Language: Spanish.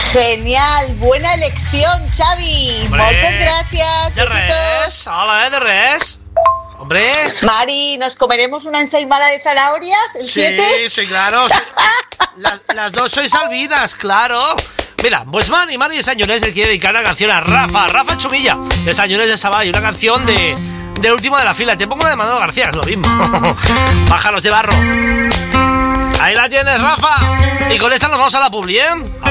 Genial, buena elección, Xavi. Hombre, Moltes gràcies. De Besitos. res, hola, de res. Hombre. Mari, ¿nos comeremos una ensaimada de zanahorias el 7? Sí, claro. Las dos sois albinas, claro. Mira, pues Mari de Sañones le quiere dedicar una canción a Rafa Chumilla, de Sañones de Sabay, una canción del último de la fila. Te pongo una de Manolo García, es lo mismo. Pájaros de barro. Ahí la tienes, Rafa. Y con esta nos vamos a la publi, ¿eh?